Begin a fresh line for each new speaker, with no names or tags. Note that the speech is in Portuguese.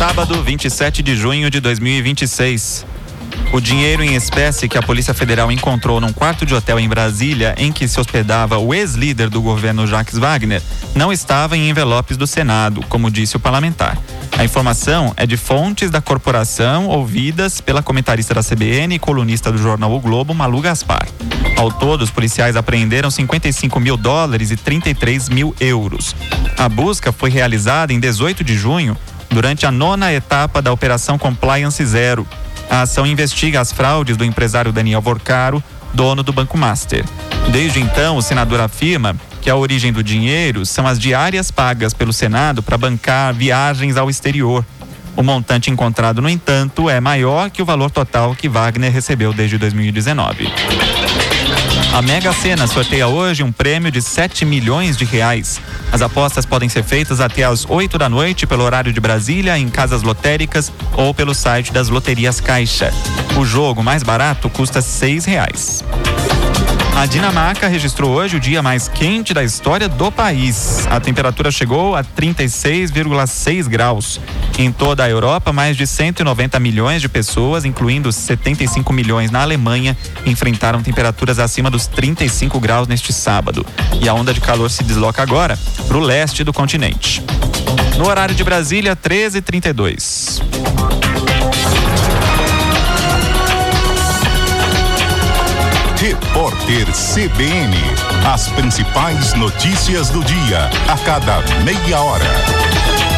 Sábado, 27 de junho de 2026. O dinheiro em espécie que a Polícia Federal encontrou num quarto de hotel em Brasília, em que se hospedava o ex-líder do governo Jacques Wagner, não estava em envelopes do Senado, como disse o parlamentar. A informação é de fontes da corporação ouvidas pela comentarista da CBN e colunista do jornal O Globo, Malu Gaspar. Ao todo, os policiais apreenderam $55 mil e 33 mil euros. A busca foi realizada em 18 de junho, durante a 9ª etapa da Operação Compliance Zero. A ação investiga as fraudes do empresário Daniel Vorcaro, dono do Banco Master. Desde então, o senador afirma que a origem do dinheiro são as diárias pagas pelo Senado para bancar viagens ao exterior. O montante encontrado, no entanto, é maior que o valor total que Wagner recebeu desde 2019. A Mega Sena sorteia hoje um prêmio de R$7 milhões. As apostas podem ser feitas até às 8 da noite pelo horário de Brasília, em casas lotéricas ou pelo site das loterias Caixa. O jogo mais barato custa R$6. A Dinamarca registrou hoje o dia mais quente da história do país. A temperatura chegou a 36,6 graus. Em toda a Europa, mais de 190 milhões de pessoas, incluindo 75 milhões na Alemanha, enfrentaram temperaturas acima dos 35 graus neste sábado. E a onda de calor se desloca agora para o leste do continente. No horário de Brasília, 13h32.
Repórter CBN. As principais notícias do dia, a cada meia hora.